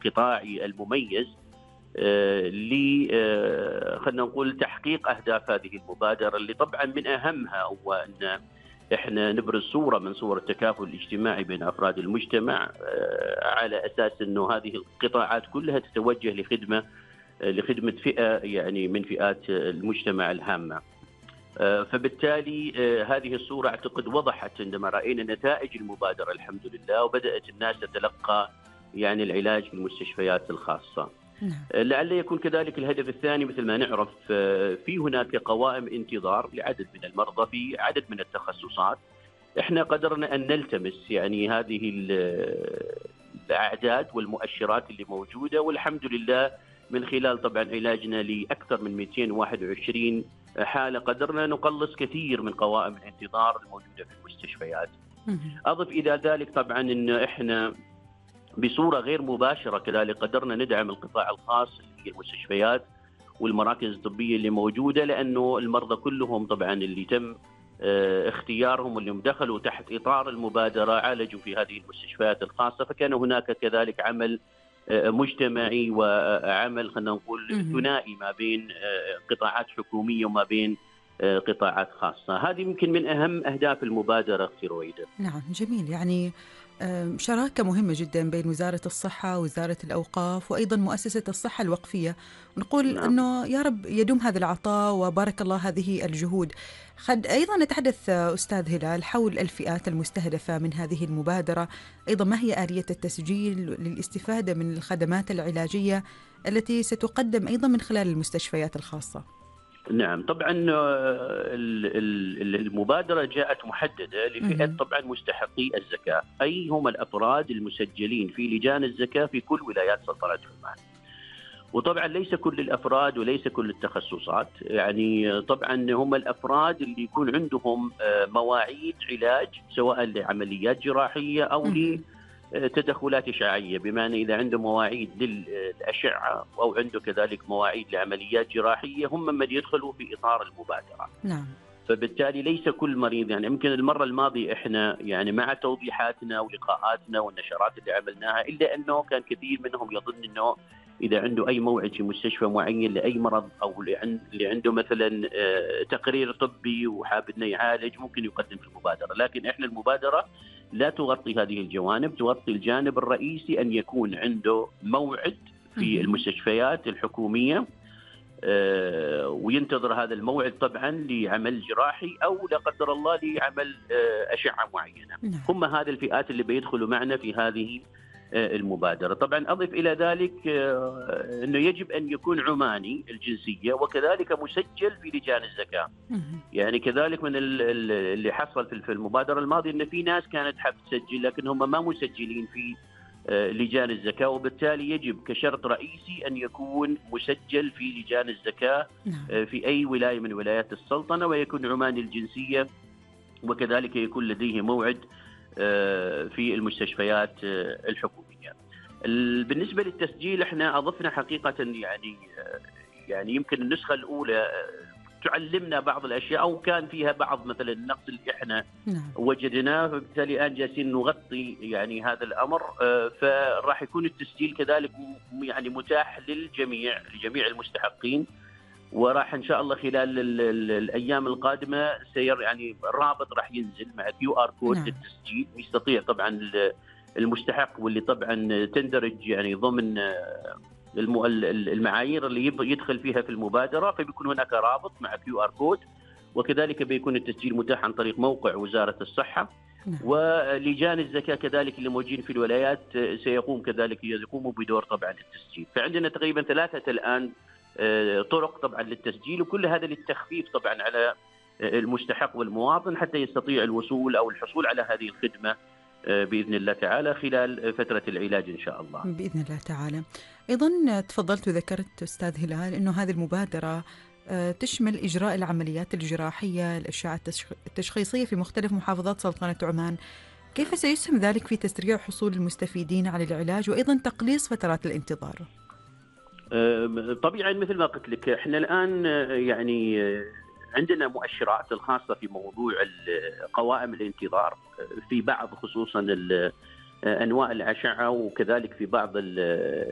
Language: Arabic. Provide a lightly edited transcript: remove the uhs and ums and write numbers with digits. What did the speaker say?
القطاعي المميز خلينا نقول تحقيق أهداف هذه المبادرة، اللي طبعا من أهمها هو أن احنا نبرز صورة من صور التكافل الاجتماعي بين أفراد المجتمع، على أساس أنه هذه القطاعات كلها تتوجه لخدمة فئة يعني من فئات المجتمع الهامة. فبالتالي هذه الصورة أعتقد وضحت عندما رأينا نتائج المبادرة الحمد لله، وبدأت الناس تتلقى يعني العلاج في المستشفيات الخاصة. لعل يكون كذلك الهدف الثاني، مثل ما نعرف في هناك قوائم انتظار لعدد من المرضى في عدد من التخصصات. احنا قدرنا أن نلتمس يعني هذه الأعداد والمؤشرات اللي موجودة، والحمد لله من خلال طبعا علاجنا لأكثر من 221 حالة قدرنا نقلص كثير من قوائم الانتظار الموجودة في المستشفيات. أضف إلى ذلك طبعا أن احنا بصورة غير مباشرة كذلك قدرنا ندعم القطاع الخاص اللي هي المستشفيات والمراكز الطبية اللي موجودة، لأنه المرضى كلهم طبعا اللي تم اختيارهم واللي دخلوا تحت إطار المبادرة عالجوا في هذه المستشفيات الخاصة، فكان هناك كذلك عمل مجتمعي وعمل خلينا نقول ثنائي ما بين قطاعات حكومية وما بين قطاعات خاصة. هذه يمكن من أهم أهداف المبادرة أختي رويدة. نعم جميل، يعني شراكة مهمة جدا بين وزارة الصحة ووزارة الأوقاف وأيضا مؤسسة الصحة الوقفية، ونقول نعم. أنه يا رب يدوم هذا العطاء وبارك الله هذه الجهود. قد أيضا نتحدث أستاذ هلال حول الفئات المستهدفة من هذه المبادرة، أيضا ما هي آلية التسجيل للاستفادة من الخدمات العلاجية التي ستقدم أيضا من خلال المستشفيات الخاصة؟ نعم طبعا المبادرة جاءت محددة لفئة طبعا مستحقي الزكاة، أي هم الأفراد المسجلين في لجان الزكاة في كل ولايات سلطنة عمان. وطبعا ليس كل الأفراد وليس كل التخصصات، يعني طبعا هم الأفراد اللي يكون عندهم مواعيد علاج سواء لعمليات جراحية أو تدخلات إشعاعية، بمعنى إذا عنده مواعيد للأشعة أو عنده كذلك مواعيد لعمليات جراحية هم من يدخلوا في إطار المبادرة. نعم. فبالتالي ليس كل مريض، يعني يمكن المرة الماضية إحنا يعني مع توضيحاتنا ولقاءاتنا والنشرات اللي عملناها، إلا أنه كان كثير منهم يظن أنه إذا عنده أي موعد في مستشفى معين لأي مرض أو اللي عنده مثلا تقرير طبي وحاب أنه يعالج ممكن يقدم في المبادرة. لكن إحنا المبادرة لا تغطي هذه الجوانب، تغطي الجانب الرئيسي أن يكون عنده موعد في المستشفيات الحكومية وينتظر هذا الموعد طبعا لعمل جراحي أو لا قدر الله لعمل أشعة معينة. هم هذه الفئات اللي بيدخلوا معنا في هذه المبادرة. طبعا أضف إلى ذلك أنه يجب أن يكون عماني الجنسية وكذلك مسجل في لجان الزكاة. يعني كذلك من اللي حصل في المبادرة الماضية أن في ناس كانت حاب تسجل لكن هم ما مسجلين في لجان الزكاة، وبالتالي يجب كشرط رئيسي أن يكون مسجل في لجان الزكاة في أي ولاية من ولايات السلطنة، ويكون عماني الجنسية وكذلك يكون لديه موعد في المستشفيات الحكومية. بالنسبة للتسجيل احنا أضفنا حقيقة يعني يمكن النسخة الأولى تعلمنا بعض الأشياء أو كان فيها بعض مثلا النقص اللي احنا وجدناه، فبالتالي الآن جالسين نغطي يعني هذا الأمر. فراح يكون التسجيل كذلك يعني متاح لجميع المستحقين، وراح إن شاء الله خلال الأيام القادمة يعني الرابط راح ينزل مع QR كود للتسجيل، يستطيع طبعا المستحق واللي طبعا تندرج يعني ضمن المعايير اللي يدخل فيها في المبادرة، فبيكون هناك رابط مع QR كود، وكذلك بيكون التسجيل متاح عن طريق موقع وزارة الصحة. ولجان الزكاة كذلك اللي موجودين في الولايات يقوموا بدور طبعا التسجيل. فعندنا تقريبا 3 الآن طرق طبعا للتسجيل، وكل هذا للتخفيف طبعا على المستحق والمواطن حتى يستطيع الوصول أو الحصول على هذه الخدمة بإذن الله تعالى خلال فترة العلاج إن شاء الله بإذن الله تعالى. أيضا تفضلت وذكرت أستاذ هلال أنه هذه المبادرة تشمل إجراء العمليات الجراحية، الأشعة التشخيصية في مختلف محافظات سلطنة عمان. كيف سيسهم ذلك في تسريع حصول المستفيدين على العلاج وأيضا تقليص فترات الانتظار؟ طبيعا مثل ما قلت لك احنا الآن يعني عندنا مؤشرات الخاصة في موضوع قوائم الانتظار في بعض خصوصا أنواع الأشعة، وكذلك في بعض